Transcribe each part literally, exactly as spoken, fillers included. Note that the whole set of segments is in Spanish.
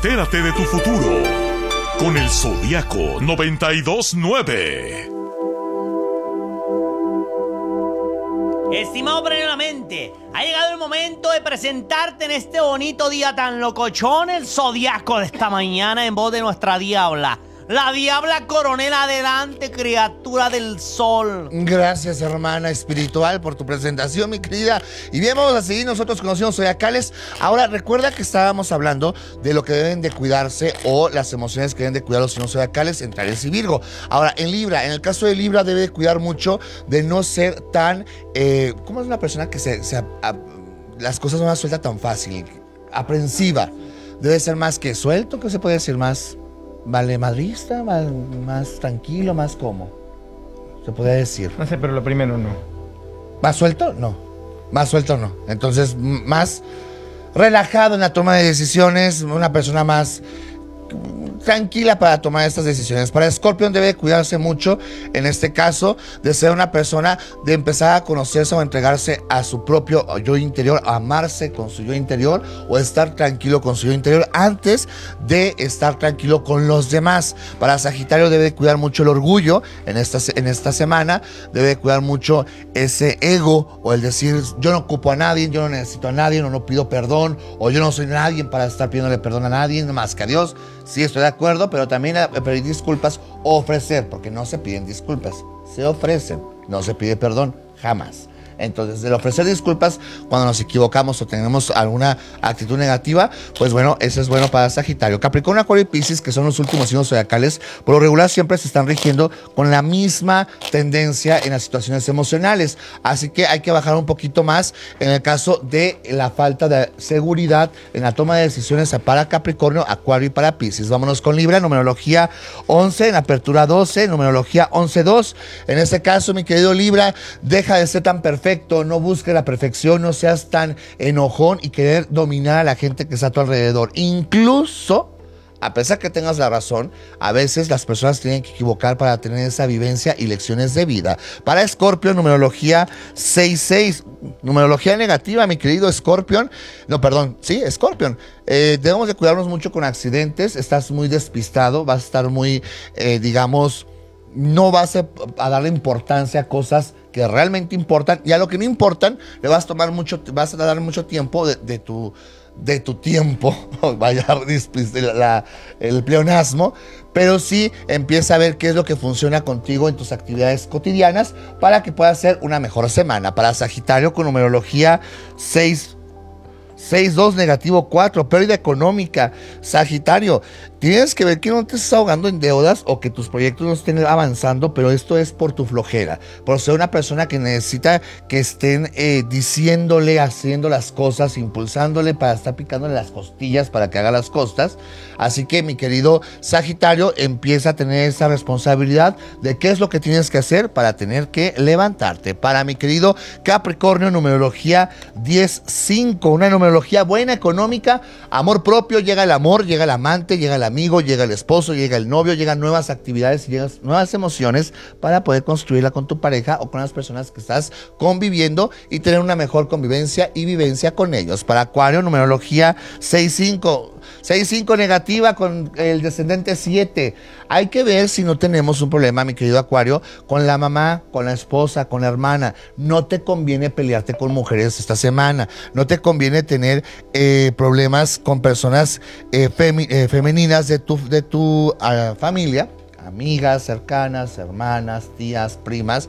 Entérate de tu futuro con el Zodiaco noventa y dos nueve. Estimado Premieramente, ha llegado el momento de presentarte en este bonito día tan locochón el Zodiaco de esta mañana en voz de nuestra diabla. La diabla coronel, adelante, criatura del sol. Gracias, hermana espiritual, por tu presentación, mi querida. Y bien, vamos a seguir nosotros conociendo zodiacales. Ahora, recuerda que estábamos hablando de lo que deben de cuidarse o las emociones que deben de cuidar los signos zodiacales entre Aries y Virgo. Ahora, en Libra, en el caso de Libra, debe de cuidar mucho de no ser tan... Eh, ¿Cómo es una persona que se, se a, a, las cosas no las suelta tan fácil? Aprensiva. Debe ser más que suelto, ¿qué se puede decir más? ¿Vale madrista? Más, más tranquilo, más cómo se podría decir. No sé, pero lo primero no. ¿Más suelto? No. Más suelto no. Entonces, m- más relajado en la toma de decisiones, una persona más tranquila para tomar estas decisiones. Para Escorpión debe cuidarse mucho, en este caso, de ser una persona, de empezar a conocerse o entregarse a su propio yo interior, a amarse con su yo interior o estar tranquilo con su yo interior antes de estar tranquilo con los demás. Para Sagitario debe cuidar mucho el orgullo en esta, en esta semana, debe cuidar mucho ese ego o el decir yo no ocupo a nadie, yo no necesito a nadie, no, no pido perdón o yo no soy nadie para estar pidiéndole perdón a nadie más que a Dios. Sí, estoy de acuerdo, pero también pedir disculpas o ofrecer, porque no se piden disculpas, se ofrecen, no se pide perdón, jamás. Entonces, el ofrecer disculpas cuando nos equivocamos o tenemos alguna actitud negativa, pues bueno, eso es bueno para Sagitario. Capricornio, Acuario y Piscis, que son los últimos signos zodiacales, por lo regular siempre se están rigiendo con la misma tendencia en las situaciones emocionales. Así que hay que bajar un poquito más en el caso de la falta de seguridad en la toma de decisiones para Capricornio, Acuario y para Piscis. Vámonos con Libra, numerología once, en apertura doce, numerología once dos. En este caso, mi querido Libra, deja de ser tan perfecto. No busques la perfección, no seas tan enojón y querer dominar a la gente que está a tu alrededor. Incluso, a pesar que tengas la razón, a veces las personas tienen que equivocar para tener esa vivencia y lecciones de vida. Para Escorpio, numerología seis seis, numerología negativa, mi querido Escorpión. No, perdón, sí, Escorpión. Eh, debemos de cuidarnos mucho con accidentes. Estás muy despistado, vas a estar muy, eh, digamos... no vas a, a darle importancia a cosas que realmente importan, y a lo que no importan le vas a tomar mucho, vas a dar mucho tiempo de, de tu de tu tiempo, vaya la, el pleonasmo, pero sí empieza a ver qué es lo que funciona contigo en tus actividades cotidianas para que puedas hacer una mejor semana. Para Sagitario, con numerología seis seis dos, negativo cuatro, pérdida económica. Sagitario, tienes que ver que no te estás ahogando en deudas o que tus proyectos no estén avanzando, pero esto es por tu flojera, por ser una persona que necesita que estén eh, diciéndole, haciendo las cosas, impulsándole para estar picándole las costillas para que haga las cosas. Así que, mi querido Sagitario, empieza a tener esa responsabilidad de qué es lo que tienes que hacer para tener que levantarte. Para mi querido Capricornio, numerología diez cinco, una numerología buena, económica, amor propio, llega el amor, llega el amante, llega el amigo, llega el esposo, llega el novio, llegan nuevas actividades y llegan nuevas emociones para poder construirla con tu pareja o con las personas que estás conviviendo y tener una mejor convivencia y vivencia con ellos. Para Acuario, numerología seis cinco, seis cinco negativa con el descendente siete. Hay que ver si no tenemos un problema, mi querido Acuario, con la mamá, con la esposa, con la hermana. No te conviene pelearte con mujeres esta semana. No te conviene tener eh, problemas con personas eh, femi- eh, femeninas de tu, de tu uh, familia, amigas cercanas, hermanas, tías, primas,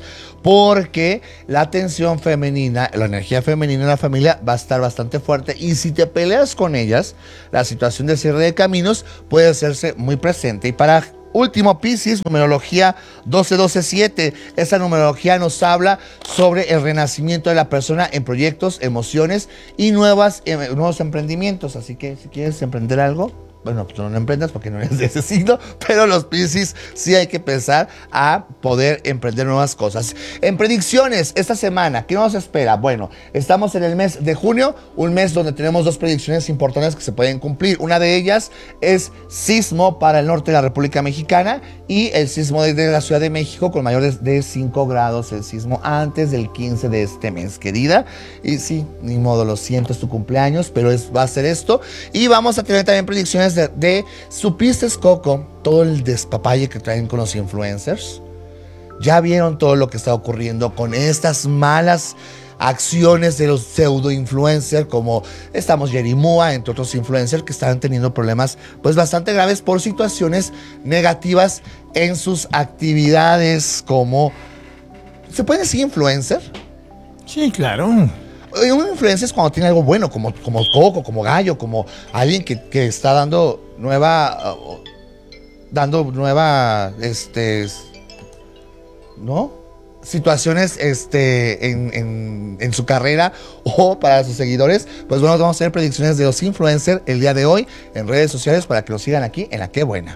porque la tensión femenina, la energía femenina en la familia va a estar bastante fuerte, y si te peleas con ellas, la situación de cierre de caminos puede hacerse muy presente. Y para último, Piscis, numerología doce doce siete. Esa numerología nos habla sobre el renacimiento de la persona en proyectos, emociones y nuevas, eh, nuevos emprendimientos. Así que si quieres emprender algo, bueno, pues no lo emprendas porque no eres de ese signo, pero los Piscis sí hay que pensar a poder emprender nuevas cosas. En predicciones, esta semana, ¿qué nos espera? Bueno, estamos en el mes de junio, un mes donde tenemos dos predicciones importantes que se pueden cumplir. Una de ellas es sismo para el norte de la República Mexicana y el sismo desde la Ciudad de México con mayores de cinco grados, el sismo antes del quince de este mes, querida. Y sí, ni modo, lo siento, es tu cumpleaños, pero es, va a ser esto. Y vamos a tener también predicciones predicciones de, de ¿supiste, Coco, todo el despapalle que traen con los influencers? ¿Ya vieron todo lo que está ocurriendo con estas malas acciones de los pseudo-influencers, como estamos Jerry Mua, entre otros influencers que están teniendo problemas pues bastante graves por situaciones negativas en sus actividades? Como, ¿se puede decir influencer? Sí, claro. Un influencer es cuando tiene algo bueno, como, como Coco, como Gallo, como alguien que, que está dando nueva, uh, dando nueva, este, ¿no? situaciones este, en, en, en su carrera o para sus seguidores. Pues bueno, vamos a hacer predicciones de los influencers el día de hoy en redes sociales para que lo sigan aquí en La Qué Buena.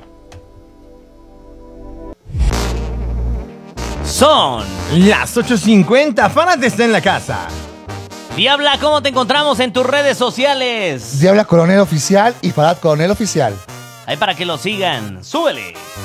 Son las ocho cincuenta. Fanat está en la casa. Diabla, ¿cómo te encontramos en tus redes sociales? Diabla Coronel Oficial y Farad Coronel Oficial. Ahí para que lo sigan. ¡Súbele!